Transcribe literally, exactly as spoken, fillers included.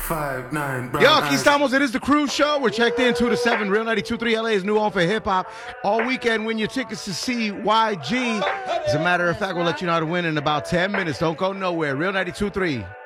five, nine, brown Yo, eyes. aquí estamos. It is the Cruise Show. We're checked in two to seven. Real ninety-two point three L A's new home for hip hop. All weekend, win your tickets to see Y G. As a matter of fact, we'll let you know how to win in about ten minutes. Don't go nowhere. Real ninety-two point three.